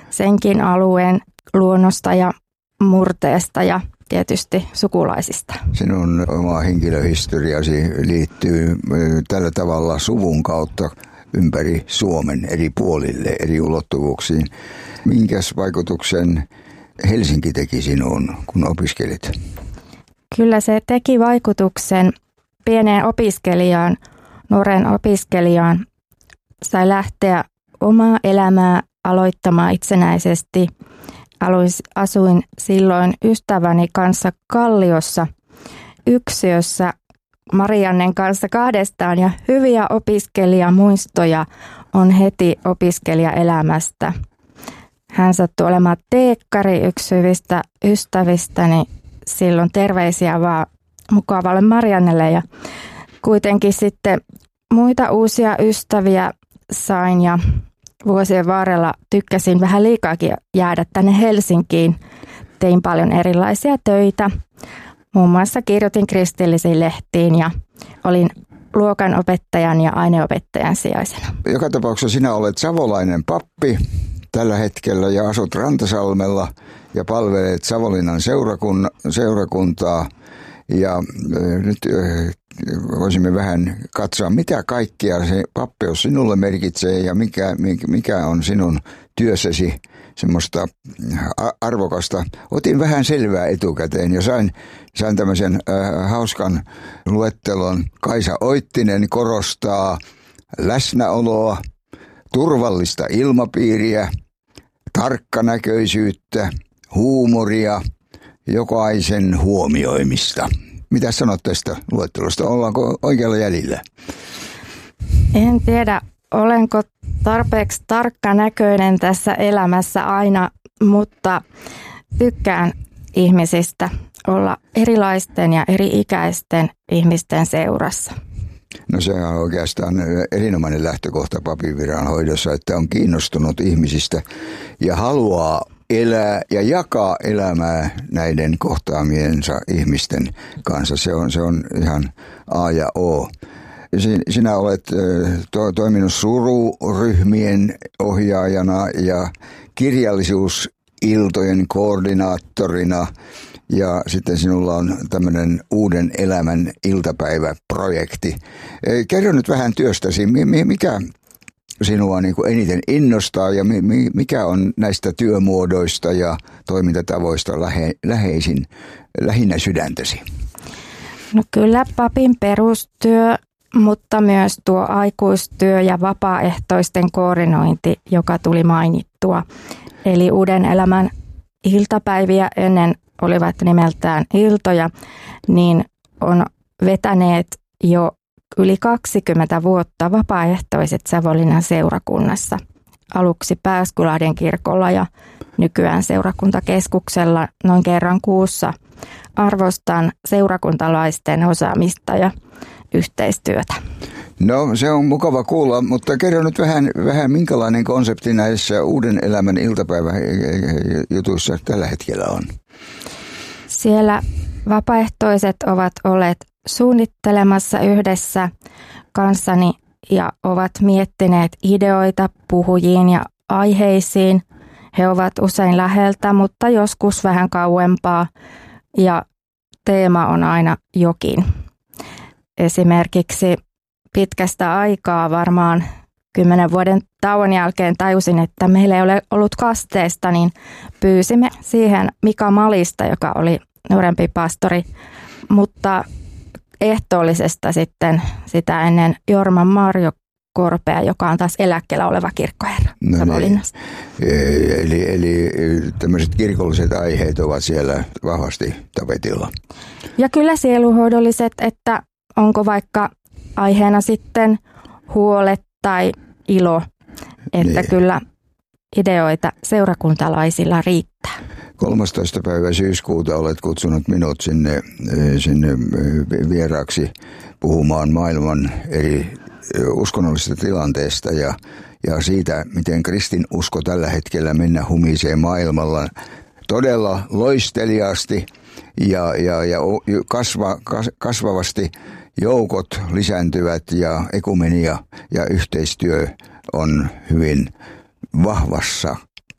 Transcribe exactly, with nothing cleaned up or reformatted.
senkin alueen luonnosta ja murteesta ja tietysti sukulaisista. Sinun oma henkilöhistoriasi liittyy tällä tavalla suvun kautta ympäri Suomen eri puolille, eri ulottuvuuksiin. Minkäs vaikutuksen Helsinki teki sinuun, kun opiskelit? Kyllä se teki vaikutuksen pieneen opiskelijaan, nuoren opiskelijaan. Sai lähteä omaa elämää aloittamaan itsenäisesti. Asuin silloin ystäväni kanssa Kalliossa yksiössä Mariannen kanssa kahdestaan ja hyviä opiskelijamuistoja on heti opiskelijaelämästä. Hän sattui olemaan teekkari, yksi hyvistä ystävistäni. Silloin terveisiä vaan mukavalle Mariannelle ja kuitenkin sitten muita uusia ystäviä sain ja vuosien varrella tykkäsin vähän liikaakin jäädä tänne Helsinkiin. Tein paljon erilaisia töitä. Muun muassa kirjoitin kristillisiin lehtiin ja olin luokanopettajan ja aineopettajan sijaisena. Joka tapauksessa sinä olet savolainen pappi tällä hetkellä ja asut Rantasalmella ja palvelet Savonlinnan seurakun, seurakuntaa. Ja äh, nyt äh, voisimme vähän katsoa, mitä kaikkia se pappeus sinulle merkitsee ja mikä, mikä on sinun työssäsi semmoista arvokasta. Otin vähän selvää etukäteen ja sain, sain tämmöisen äh, hauskan luettelon. Kaisa Oittinen korostaa läsnäoloa, turvallista ilmapiiriä, tarkkanäköisyyttä, huumoria, jokaisen huomioimista. Mitä sanot tästä luettelosta? Ollaanko oikealla jäljellä? En tiedä, olenko tarpeeksi tarkkanäköinen tässä elämässä aina, mutta tykkään ihmisistä olla erilaisten ja eri-ikäisten ihmisten seurassa. No se on oikeastaan erinomainen lähtökohta papin viran hoidossa, että on kiinnostunut ihmisistä ja haluaa elää ja jakaa elämää näiden kohtaamiensa ihmisten kanssa. Se on, se on ihan A ja O. Sinä olet to, toiminut sururyhmien ohjaajana ja kirjallisuusiltojen koordinaattorina ja sitten sinulla on tämmöinen uuden elämän iltapäiväprojekti. Kerro nyt vähän työstäsi, mikä sinua niin kuin eniten innostaa ja mikä on näistä työmuodoista ja toimintatavoista lähe, läheisin, lähinnä sydäntäsi? No kyllä papin perustyö, mutta myös tuo aikuistyö ja vapaaehtoisten koordinointi, joka tuli mainittua. Eli uuden elämän iltapäiviä ennen olivat nimeltään iltoja, niin on vetäneet jo yli kaksikymmentä vuotta vapaaehtoiset Savonlinnan seurakunnassa. Aluksi Pääskylahden kirkolla ja nykyään seurakuntakeskuksella noin kerran kuussa. Arvostan seurakuntalaisten osaamista ja yhteistyötä. No se on mukava kuulla, mutta kerro nyt vähän, vähän minkälainen konsepti näissä uuden elämän iltapäiväjutuissa tällä hetkellä on? Siellä vapaaehtoiset ovat olleet suunnittelemassa yhdessä kanssani ja ovat miettineet ideoita puhujiin ja aiheisiin. He ovat usein läheltä, mutta joskus vähän kauempaa ja teema on aina jokin. Esimerkiksi pitkästä aikaa varmaan kymmenen vuoden tauon jälkeen tajusin, että meillä ei ole ollut kasteesta, niin pyysimme siihen Mika Malista, joka oli nuorempi pastori, mutta ehtoollisesta sitten sitä ennen Jorma Marjo Korpea, joka on taas eläkkeellä oleva kirkkoherra no Savonlinnassa. Niin. Eli, eli tämmöiset kirkolliset aiheet ovat siellä vahvasti tapetilla. Ja kyllä sieluhoidolliset, että onko vaikka aiheena sitten huolet tai ilo, että niin. Kyllä ideoita seurakuntalaisilla riittää. kolmastoista päivä syyskuuta olet kutsunut minut sinne, sinne vieraaksi puhumaan maailman eri uskonnollisesta tilanteesta ja, ja siitä, miten kristinusko tällä hetkellä mennä humisee maailmalla todella loisteliaasti ja, ja, ja kasva, kas, kasvavasti joukot lisääntyvät ja ekumenia ja yhteistyö on hyvin vahvassa